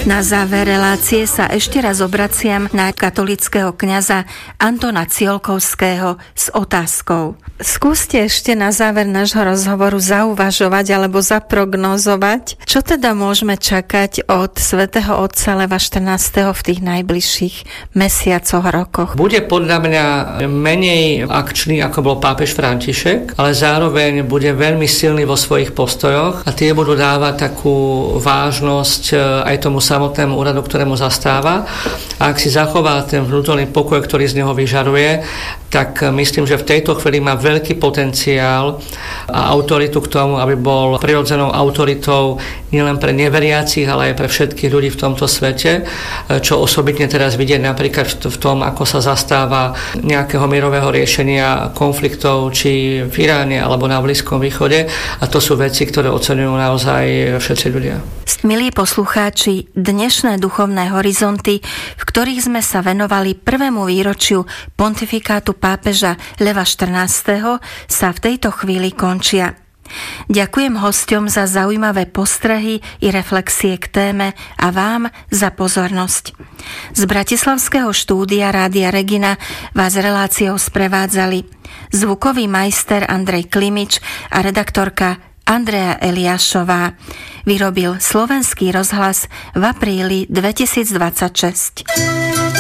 Na záver relácie sa ešte raz obraciam na katolického kňaza Antona Ciolkovského s otázkou. Skúste ešte na záver nášho rozhovoru zauvažovať alebo zaprognozovať, čo teda môžeme čakať od svätého otca Leva 14. v tých najbližších mesiacoch, rokoch. Bude podľa mňa menej akčný, ako bol pápež František, ale zároveň bude veľmi silný vo svojich postojoch a tie budú dávať takú vážnosť aj tomu samotnému úradu, ktorému zastáva. A ak si zachová ten vnútorný pokoj, ktorý z neho vyžaruje, tak myslím, že v tejto chvíli má veľký potenciál a autoritu k tomu, aby bol prirodzenou autoritou nielen pre neveriacich, ale aj pre všetkých ľudí v tomto svete, čo osobitne teraz vidieť napríklad v tom, ako sa zastáva nejakého mierového riešenia konfliktov, či v Iráne alebo na Blízkom východe. A to sú veci, ktoré oceňujú naozaj všetci ľudia. Milí poslucháči, dnešné duchovné horizonty, v ktorých sme sa venovali prvému výročiu pontifikátu pápeža Leva 14. sa v tejto chvíli končia. Ďakujem hosťom za zaujímavé postrehy i reflexie k téme a vám za pozornosť. Z bratislavského štúdia Rádia Regina vás reláciou sprevádzali zvukový majster Andrej Klimič a redaktorka Andrea Eliášová. Vyrobil Slovenský rozhlas v apríli 2026.